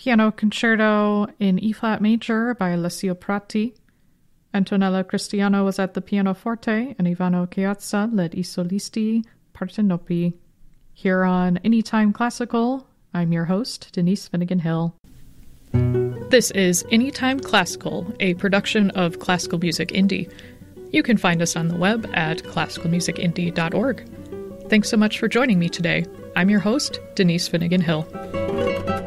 Piano Concerto in E-flat major by Alessio Prati. Antonella Cristiano was at the pianoforte, and Ivano Chiazza led I solisti Partenopi. Here on Anytime Classical, I'm your host, Denise Finnegan Hill. This is Anytime Classical, a production of Classical Music Indie. You can find us on the web at classicalmusicindie.org. Thanks so much for joining me today. I'm your host, Denise Finnegan Hill.